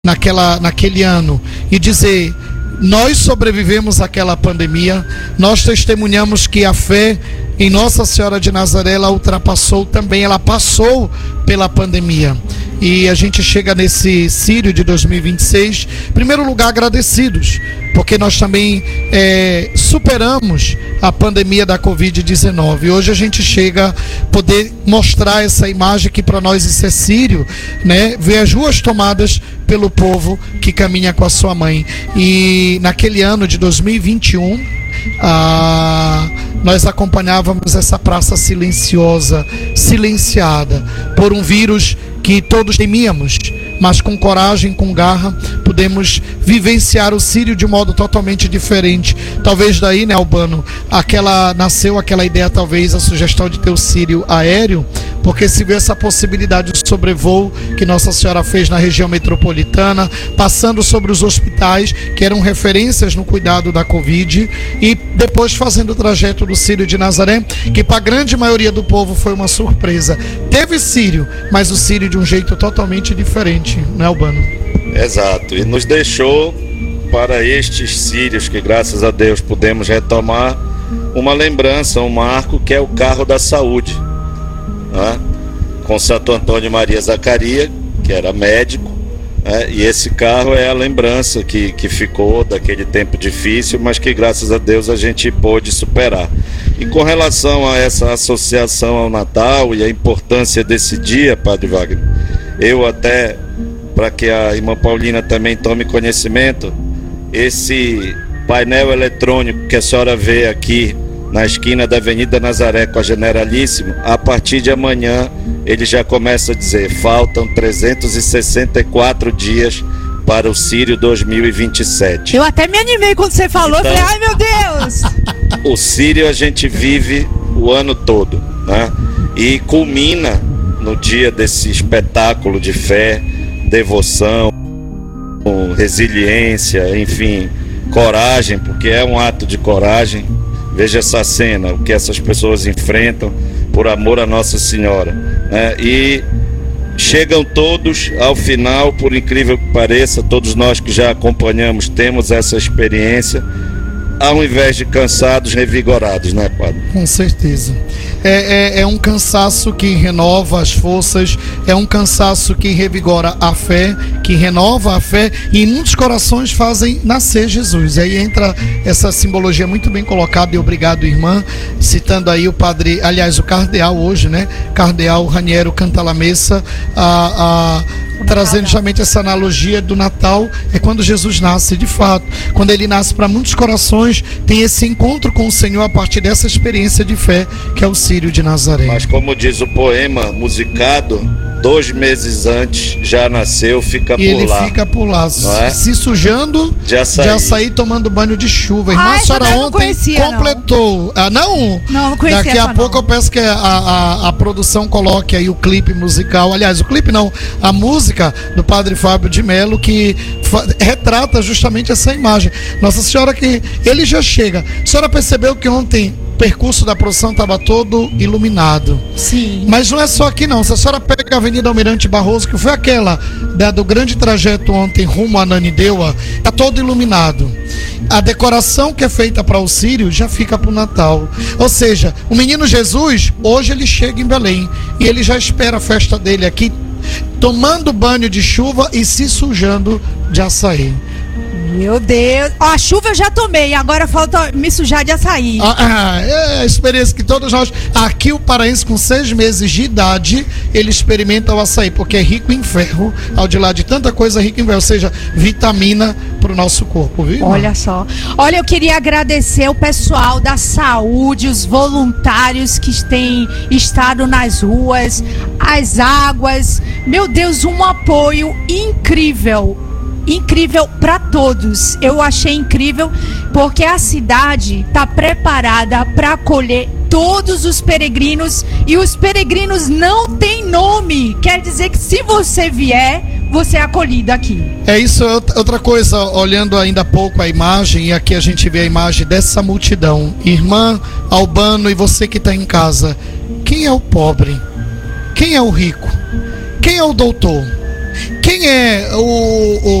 naquele ano e dizer: nós sobrevivemos àquela pandemia, nós testemunhamos que a fé em Nossa Senhora de Nazaré, ela ultrapassou também, ela passou pela pandemia. E a gente chega nesse Sírio de 2026, em primeiro lugar, agradecidos, porque nós também superamos a pandemia da Covid-19. Hoje a gente chega a poder mostrar essa imagem que para nós isso é Sírio, né? Ver as ruas tomadas pelo povo que caminha com a sua mãe. E naquele ano de 2021, nós acompanhávamos essa praça silenciosa, silenciada por um vírus que todos temíamos, mas com coragem, com garra, podemos vivenciar o Sírio de um modo totalmente diferente. Talvez daí, né, Albano, nasceu aquela ideia, talvez a sugestão de ter o Sírio aéreo, porque se vê essa possibilidade de sobrevoo que Nossa Senhora fez na região metropolitana, passando sobre os hospitais que eram referências no cuidado da Covid, e depois fazendo o trajeto do Sírio de Nazaré, que para a grande maioria do povo foi uma surpresa. Teve Sírio, mas o Sírio de um jeito totalmente diferente, né, Albano? Exato, e nos deixou para estes sírios que graças a Deus pudemos retomar uma lembrança, um marco, que é o carro da saúde, né? Com Santo Antônio Maria Zacaria, que era médico, né? E esse carro é a lembrança que ficou daquele tempo difícil, mas que graças a Deus a gente pôde superar. E com relação a essa associação ao Natal e a importância desse dia, Padre Wagner, eu até, para que a irmã Paulina também tome conhecimento, esse painel eletrônico que a senhora vê aqui na esquina da Avenida Nazaré com a Generalíssimo, a partir de amanhã ele já começa a dizer: faltam 364 dias para o Sírio 2027. Eu até me animei quando você falou, então, falei: ai meu Deus! O Sírio a gente vive o ano todo, né? E culmina no dia desse espetáculo de fé, devoção, resiliência, enfim, coragem, porque é um ato de coragem. Veja essa cena, o que essas pessoas enfrentam por amor a Nossa Senhora, né? E chegam todos ao final, por incrível que pareça, todos nós que já acompanhamos temos essa experiência, ao invés de cansados, revigorados, né, Padre? Com certeza. É um cansaço que renova as forças, é um cansaço que revigora a fé, que renova a fé, e muitos corações fazem nascer Jesus. Aí entra essa simbologia muito bem colocada, e obrigado, irmã, citando aí o padre, aliás, o cardeal hoje, né? Cardeal Raniero Cantalamessa, trazendo justamente essa analogia do Natal, é quando Jesus nasce, de fato. Quando ele nasce para muitos corações, tem esse encontro com o Senhor a partir dessa experiência de fé, que é o Sírio de Nazaré. Mas como diz o poema musicado, 2 meses antes já nasceu, fica por lá. E ele fica por lá, se sujando de açaí, tomando banho de chuva. Irmã, a senhora ontem completou. Não conhecia. Daqui a pouco eu peço que a produção coloque aí o clipe musical. Aliás, o clipe não, a música do Padre Fábio de Mello, que retrata justamente essa imagem. Nossa Senhora, que ele já chega. A senhora percebeu que ontem o percurso da procissão estava todo iluminado. Sim. Mas não é só aqui não. Se a senhora pega a Avenida Almirante Barroso, que foi aquela do grande trajeto ontem rumo a Ananindeua, está todo iluminado. A decoração que é feita para o Sírio já fica para o Natal. Ou seja, o menino Jesus, hoje ele chega em Belém e ele já espera a festa dele aqui, tomando banho de chuva e se sujando de açaí. Meu Deus, a chuva eu já tomei, agora falta me sujar de açaí. É a experiência que todos nós, aqui o paraense com 6 meses de idade, ele experimenta o açaí, porque é rico em ferro, ao de lá de tanta coisa rica em ferro, ou seja, vitamina para o nosso corpo, viu? Olha só, olha, eu queria agradecer o pessoal da saúde, os voluntários que têm estado nas ruas, as águas, meu Deus, um apoio incrível para todos. Eu achei incrível porque a cidade está preparada para acolher todos os peregrinos, e os peregrinos não têm nome, quer dizer que se você vier, você é acolhido aqui. É isso. Outra coisa, olhando ainda há pouco a imagem, e aqui a gente vê a imagem dessa multidão. Irmã, Albano e você que está em casa, quem é o pobre? Quem é o rico? Quem é o doutor? Quem Quem é o